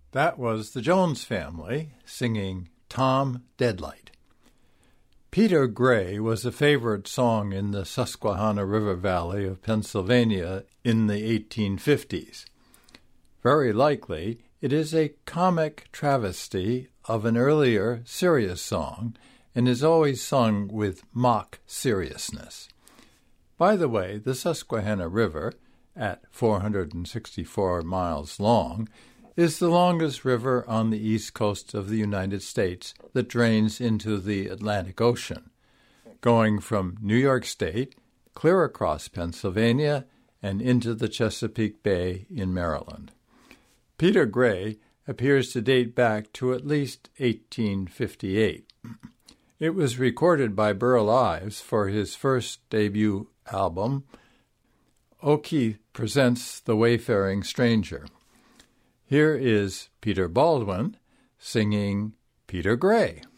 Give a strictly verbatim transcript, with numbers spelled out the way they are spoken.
That was the Jones Family singing Tom Deadlight. Peter Gray was a favorite song in the Susquehanna River Valley of Pennsylvania in the eighteen fifties. Very likely, it is a comic travesty of an earlier serious song and is always sung with mock seriousness. By the way, the Susquehanna River, at four hundred sixty-four miles long, is the longest river on the east coast of the United States that drains into the Atlantic Ocean, going from New York State, clear across Pennsylvania, and into the Chesapeake Bay in Maryland. Peter Gray appears to date back to at least eighteen fifty-eight. It was recorded by Burl Ives for his first debut album, O'Keefe Presents the Wayfaring Stranger. Here is Peter Baldwin singing Peter Gray.